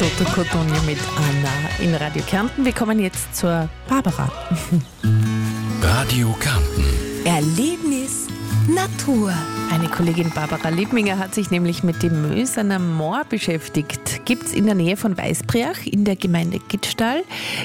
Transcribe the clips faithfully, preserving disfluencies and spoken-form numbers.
Toto Cotugno mit Anna in Radio Kärnten. Wir kommen jetzt zur Barbara. Radio Kärnten. Erlebnis Natur. Eine Kollegin Barbara Liebminger hat sich nämlich mit dem Möserner Moor beschäftigt. Gibt es in der Nähe von Weißbriach in der Gemeinde Gittstall.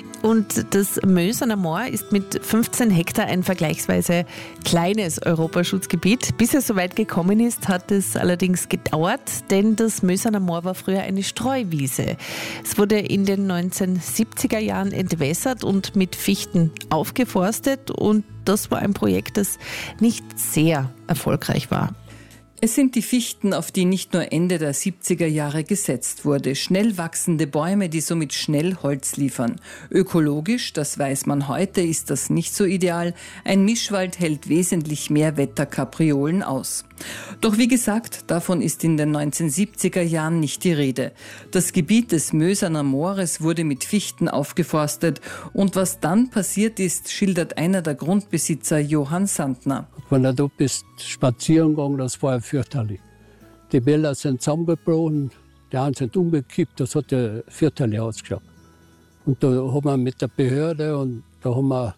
Und das Möserner Moor ist mit fünfzehn Hektar ein vergleichsweise kleines Europaschutzgebiet. Bis es so weit gekommen ist, hat es allerdings gedauert, denn das Möserner Moor war früher eine Streuwiese. Es wurde in den neunzehnhundertsiebziger Jahren entwässert und mit Fichten aufgeforstet, und das war ein Projekt, das nicht sehr erfolgreich war. Es sind die Fichten, auf die nicht nur Ende der siebziger Jahre gesetzt wurde. Schnell wachsende Bäume, die somit schnell Holz liefern. Ökologisch, das weiß man heute, ist das nicht so ideal. Ein Mischwald hält wesentlich mehr Wetterkapriolen aus. Doch wie gesagt, davon ist in den neunzehnhundertsiebziger Jahren nicht die Rede. Das Gebiet des Möserner Moores wurde mit Fichten aufgeforstet. Und was dann passiert ist, schildert einer der Grundbesitzer, Johann Sandner. Wenn du da bist spazieren gegangen, das war ja fürchterlich. Die Wälder sind zusammengebrochen, die einen sind umgekippt, das hat ja fürchterlich ausgeschaut. Und da haben wir mit der Behörde und da haben wir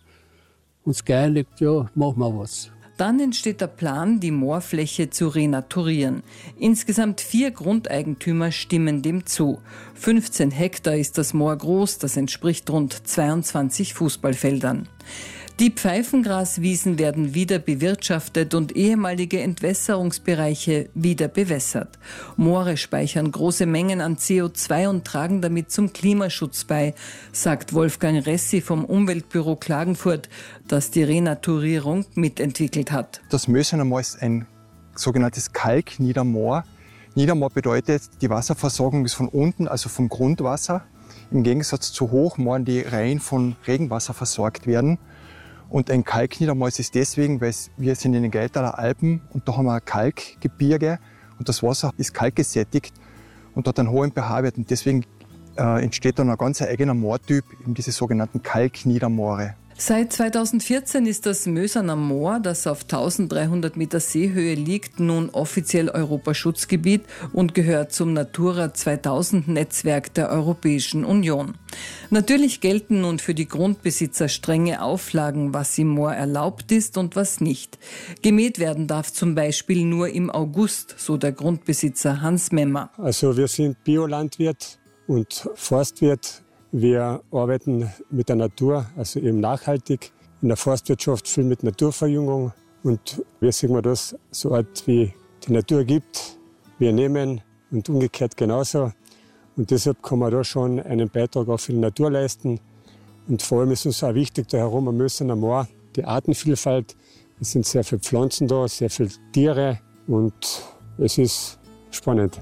uns geeinigt, ja, machen wir was. Dann entsteht der Plan, die Moorfläche zu renaturieren. Insgesamt vier Grundeigentümer stimmen dem zu. fünfzehn Hektar ist das Moor groß, das entspricht rund zweiundzwanzig Fußballfeldern. Die Pfeifengraswiesen werden wieder bewirtschaftet und ehemalige Entwässerungsbereiche wieder bewässert. Moore speichern große Mengen an C O zwei und tragen damit zum Klimaschutz bei, sagt Wolfgang Ressi vom Umweltbüro Klagenfurt, das die Renaturierung mitentwickelt hat. Das Möserner Moor ist ein sogenanntes Kalkniedermoor. Niedermoor bedeutet, die Wasserversorgung ist von unten, also vom Grundwasser, im Gegensatz zu Hochmooren, die rein von Regenwasser versorgt werden. Und ein Kalkniedermoor ist es deswegen, weil wir sind in den Geitaler Alpen und da haben wir ein Kalkgebirge und das Wasser ist kalkgesättigt und hat einen hohen pH-Wert. Und deswegen äh, entsteht dann ein ganz eigener Moortyp, eben diese sogenannten Kalkniedermoore. Seit zweitausendvierzehn ist das Möserner Moor, das auf eintausenddreihundert Meter Seehöhe liegt, nun offiziell Europaschutzgebiet und gehört zum Natura zweitausend Netzwerk der Europäischen Union. Natürlich gelten nun für die Grundbesitzer strenge Auflagen, was im Moor erlaubt ist und was nicht. Gemäht werden darf zum Beispiel nur im August, so der Grundbesitzer Hans Memmer. Also wir sind Biolandwirt und Forstwirt. Wir arbeiten mit der Natur, also eben nachhaltig. In der Forstwirtschaft viel mit Naturverjüngung. Und wir sehen das so Art, wie die Natur gibt, wir nehmen und umgekehrt genauso. Und deshalb kann man da schon einen Beitrag auch für die Natur leisten. Und vor allem ist uns auch wichtig, da herum am Möserner Moor, die Artenvielfalt. Es sind sehr viele Pflanzen da, sehr viele Tiere und es ist spannend.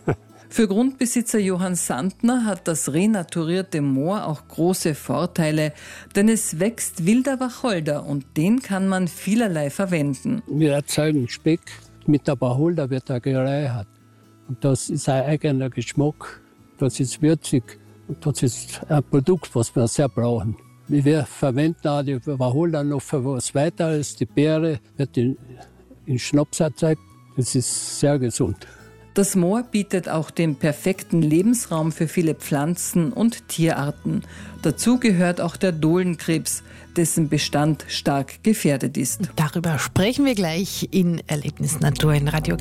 Für Grundbesitzer Johann Sandner hat das renaturierte Moor auch große Vorteile, denn es wächst wilder Wacholder und den kann man vielerlei verwenden. Wir erzeugen Speck mit der Wacholder, wird er gereichert. Und das ist ein eigener Geschmack, das ist würzig und das ist ein Produkt, was wir sehr brauchen. Wir verwenden auch die Wacholder noch für was weiteres. Die Beere wird in, in Schnaps erzeugt, das ist sehr gesund. Das Moor bietet auch den perfekten Lebensraum für viele Pflanzen- und Tierarten. Dazu gehört auch der Dohlenkrebs, dessen Bestand stark gefährdet ist. Darüber sprechen wir gleich in Erlebnis Natur in Radio Kärnten.